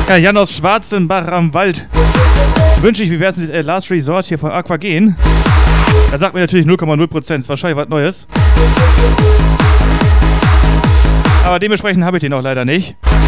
Ja, Jan aus Schwarzenbach am Wald. Wünsche ich, wie wär's mit Last Resort hier von Aquagen? Er sagt mir natürlich 0,0%, ist wahrscheinlich was Neues. Aber dementsprechend habe ich den auch leider nicht.